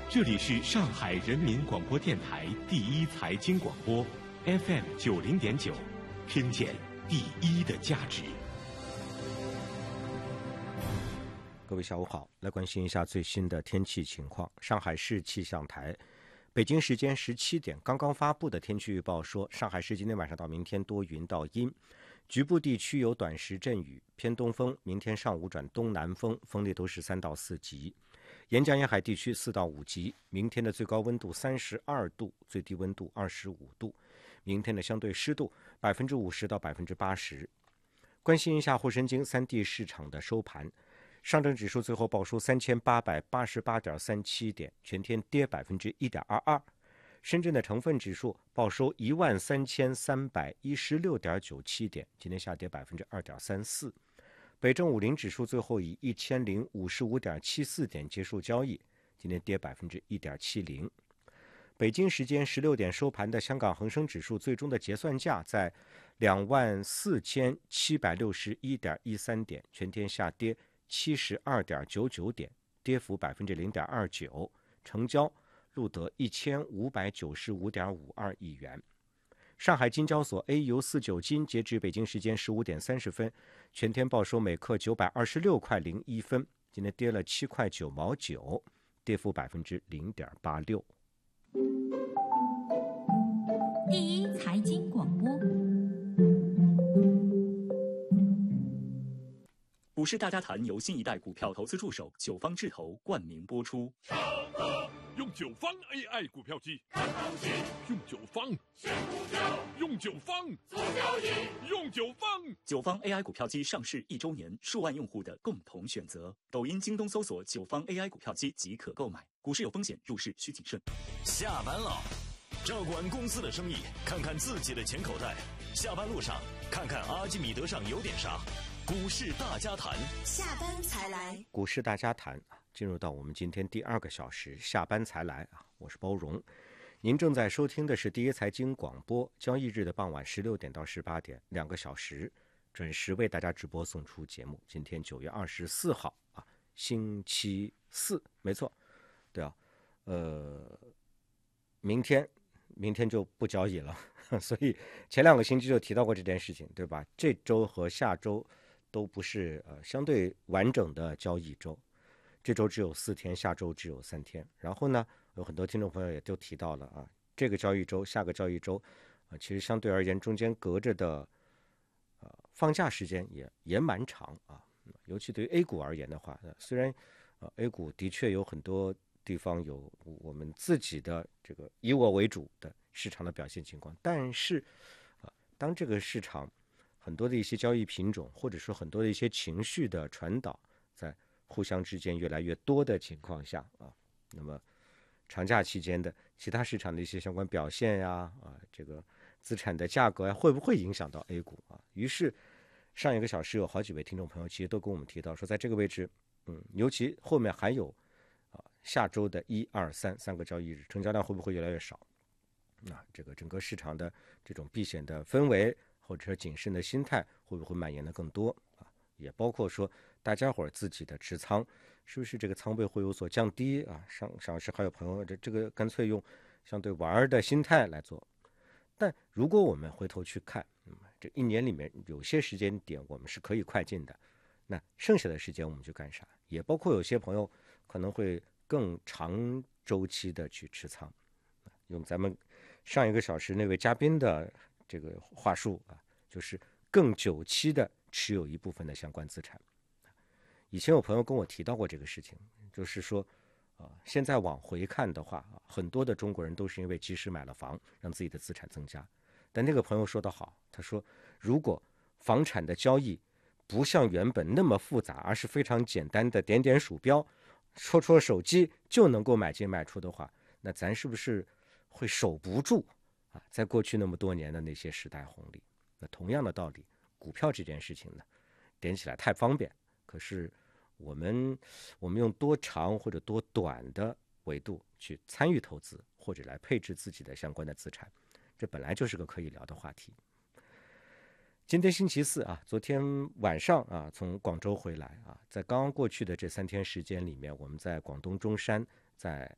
这里是上海人民广播电台第一财经广播 FM90.9，听见第一的价值。 各位下午好，来关心一下最新的天气情况。上海市气象台北京时间17点刚刚发布的天气预报说，上海市今天晚上到明天多云到阴，局部地区有短时阵雨，偏东风，明天上午转东南风，风力都是3到4级。沿江沿海地区4到5级。明天的最高温度32度，最低温度25度。明天的相对湿度50%到80%。关心一下沪深京3地市场的收盘。上证指数最后报收3888.37点，全天跌1.22%。深圳的成分指数报收13316.97点，今天下跌2.34%。北证50指数最后以1055.74点结束交易，今天跌1.70%。北京时间16点收盘的香港恒生指数最终的结算价在24761.13点，全天下跌72.99点，跌幅0.29%，成交录得1595.52亿元。上海金交所 AU49 金截至北京时间15点30分，全天报收每克926块01分，今天跌了7块9毛9，跌幅0.86%。 第一财经广播， 股市大家谈由新一代股票投资助手九方智投冠名播出。 用九方 AI 股票机看行情，用九方选股票，用九方做交易，用九方。 九方 AI 股票机上市1周年，数万用户的共同选择。抖音、京东搜索九方 AI 股票机即可购买。股市有风险，入市需谨慎。 下班了，照管公司的生意，看看自己的钱口袋。下班路上，看看阿基米德上有点啥。股市大家谈， 下班才来。 股市大家谈，进入到我们今天第2个小时，下班才来啊！我是包荣。您正在收听的是第一财经广播，交易日的傍晚16点到18点，2个小时准时为大家直播送出节目。今天9月24号啊，星期四，没错，对啊，明天就不交易了，所以前2个星期就提到过这件事情，对吧？这周和下周都不是相对完整的交易周，这周只有4天，下周只有3天。然后呢，有很多听众朋友也都提到了啊，这个交易周、下个交易周其实相对而言中间隔着的放假时间也蛮长啊。尤其对于 A 股而言的话，虽然A 股的确有很多地方有我们自己的这个以我为主的市场的表现情况，但是当这个市场很多的一些交易品种，或者说很多的一些情绪的传导在互相之间越来越多的情况下那么长假期间的其他市场的一些相关表现呀这个资产的价格呀，会不会影响到 A 股于是上1个小时有好几位听众朋友其实都跟我们提到说，在这个位置尤其后面还有下周的1、2、3个交易日，成交量会不会越来越少？这个整个市场的这种避险的氛围或者谨慎的心态会不会蔓延的更多也包括说大家伙自己的持仓是不是这个仓位会有所降低上市还有朋友这个干脆用相对玩的心态来做。但如果我们回头去看这1年里面有些时间点我们是可以快进的，那剩下的时间我们去干啥？也包括有些朋友可能会更长周期的去持仓，用咱们上1个小时那位嘉宾的这个话术就是更久期的持有一部分的相关资产。以前有朋友跟我提到过这个事情，就是说现在往回看的话很多的中国人都是因为及时买了房，让自己的资产增加。但那个朋友说得好，他说如果房产的交易不像原本那么复杂，而是非常简单的点点鼠标，戳手机就能够买进卖出的话，那咱是不是会守不住在过去那么多年的那些时代红利？那同样的道理，股票这件事情呢，点起来太方便，可是我们用多长或者多短的维度去参与投资，或者来配置自己的相关的资产，这本来就是个可以聊的话题。今天星期四昨天晚上从广州回来在刚刚过去的这3天时间里面，我们在广东中山，在